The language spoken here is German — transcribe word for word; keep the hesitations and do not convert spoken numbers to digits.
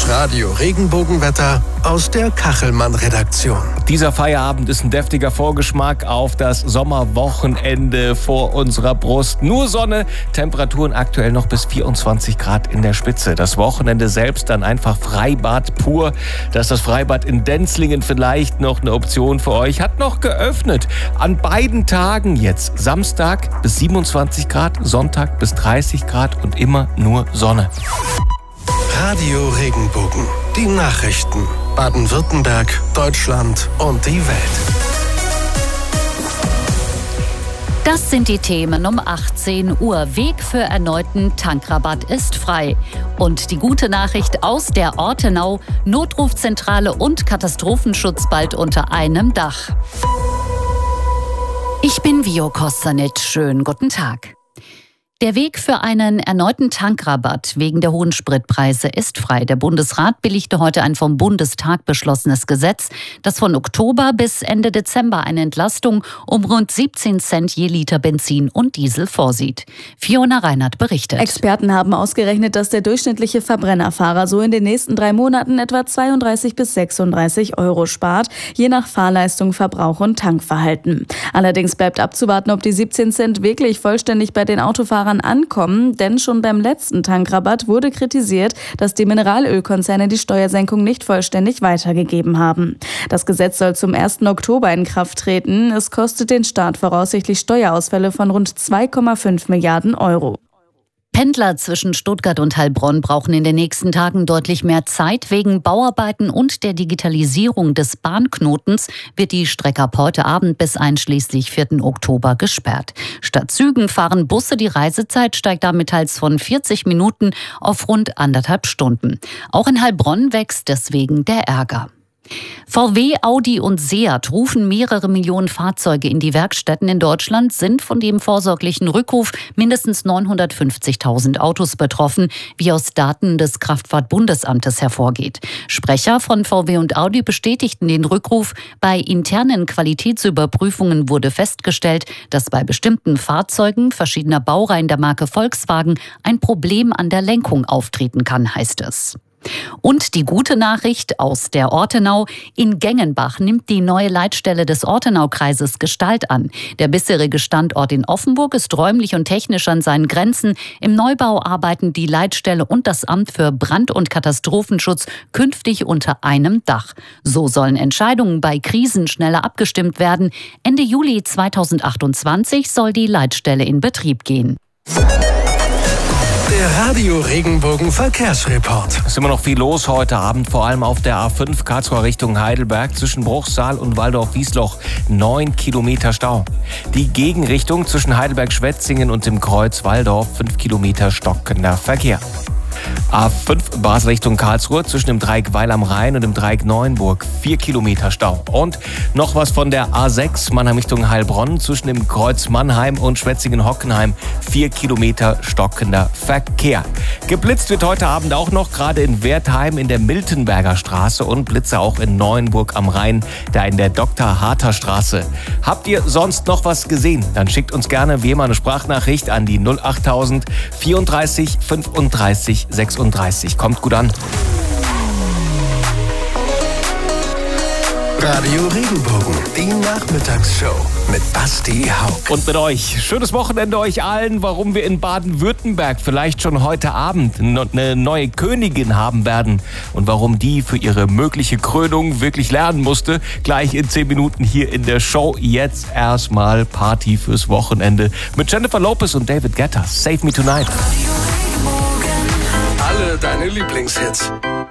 Das Radio-Regenbogenwetter aus der Kachelmann-Redaktion. Dieser Feierabend ist ein deftiger Vorgeschmack auf das Sommerwochenende vor unserer Brust. Nur Sonne, Temperaturen aktuell noch bis vierundzwanzig Grad in der Spitze. Das Wochenende selbst dann einfach Freibad pur. Da ist das Freibad in Denzlingen vielleicht noch eine Option für euch. Hat noch geöffnet. An beiden Tagen jetzt. Samstag bis siebenundzwanzig Grad, Sonntag bis dreißig Grad und immer nur Sonne. Radio Regenbogen. Die Nachrichten. Baden-Württemberg, Deutschland und die Welt. Das sind die Themen um achtzehn Uhr. Weg für erneuten Tankrabatt ist frei. Und die gute Nachricht aus der Ortenau: Notrufzentrale und Katastrophenschutz bald unter einem Dach. Ich bin Vio Kostanic. Schönen guten Tag. Der Weg für einen erneuten Tankrabatt wegen der hohen Spritpreise ist frei. Der Bundesrat billigte heute ein vom Bundestag beschlossenes Gesetz, das von Oktober bis Ende Dezember eine Entlastung um rund siebzehn Cent je Liter Benzin und Diesel vorsieht. Fiona Reinhardt berichtet. Experten haben ausgerechnet, dass der durchschnittliche Verbrennerfahrer so in den nächsten drei Monaten etwa zweiunddreißig bis sechsunddreißig Euro spart, je nach Fahrleistung, Verbrauch und Tankverhalten. Allerdings bleibt abzuwarten, ob die siebzehn Cent wirklich vollständig bei den Autofahrern ankommen, denn schon beim letzten Tankrabatt wurde kritisiert, dass die Mineralölkonzerne die Steuersenkung nicht vollständig weitergegeben haben. Das Gesetz soll zum ersten Oktober in Kraft treten. Es kostet den Staat voraussichtlich Steuerausfälle von rund zwei Komma fünf Milliarden Euro. Pendler zwischen Stuttgart und Heilbronn brauchen in den nächsten Tagen deutlich mehr Zeit. Wegen Bauarbeiten und der Digitalisierung des Bahnknotens wird die Strecke ab heute Abend bis einschließlich vierten Oktober gesperrt. Statt Zügen fahren Busse. Die Reisezeit steigt damit teils von vierzig Minuten auf rund anderthalb Stunden. Auch in Heilbronn wächst deswegen der Ärger. V W, Audi und Seat rufen mehrere Millionen Fahrzeuge in die Werkstätten in Deutschland, sind von dem vorsorglichen Rückruf mindestens neunhundertfünfzigtausend Autos betroffen, wie aus Daten des Kraftfahrtbundesamtes hervorgeht. Sprecher von V W und Audi bestätigten den Rückruf. Bei internen Qualitätsüberprüfungen wurde festgestellt, dass bei bestimmten Fahrzeugen verschiedener Baureihen der Marke Volkswagen ein Problem an der Lenkung auftreten kann, heißt es. Und die gute Nachricht aus der Ortenau: In Gengenbach nimmt die neue Leitstelle des Ortenaukreises Gestalt an. Der bisherige Standort in Offenburg ist räumlich und technisch an seinen Grenzen. Im Neubau arbeiten die Leitstelle und das Amt für Brand- und Katastrophenschutz künftig unter einem Dach. So sollen Entscheidungen bei Krisen schneller abgestimmt werden. Ende Juli zweitausendachtundzwanzig soll die Leitstelle in Betrieb gehen. Der Radio Regenbogen Verkehrsreport. Es ist immer noch viel los heute Abend, vor allem auf der A fünf Karlsruhe Richtung Heidelberg zwischen Bruchsal und Waldorf-Wiesloch. Neun Kilometer Stau. Die Gegenrichtung zwischen Heidelberg-Schwetzingen und dem Kreuz Waldorf, fünf Kilometer stockender Verkehr. A fünf Basel Richtung Karlsruhe zwischen dem Dreieck Weil am Rhein und dem Dreieck Neuenburg, vier Kilometer Stau. Und noch was von der A sechs Mannheim Richtung Heilbronn zwischen dem Kreuz Mannheim und Schwetzingen-Hockenheim, vier Kilometer stockender Verkehr. Geblitzt wird heute Abend auch noch, gerade in Wertheim in der Miltenberger Straße und Blitze auch in Neuenburg am Rhein, da in der Doktor Harter Straße. Habt ihr sonst noch was gesehen? Dann schickt uns gerne wie immer eine Sprachnachricht an die null achttausend vierunddreißig fünfunddreißig sechsunddreißig. Kommt gut an. Radio Regenbogen, die Nachmittagsshow mit Basti Haug. Und mit euch. Schönes Wochenende euch allen. Warum wir in Baden-Württemberg vielleicht schon heute Abend eine neue Königin haben werden und warum die für ihre mögliche Krönung wirklich lernen musste, gleich in zehn Minuten hier in der Show. Jetzt erstmal Party fürs Wochenende mit Jennifer Lopez und David Guetta. Save Me Tonight. Alle deine Lieblingshits.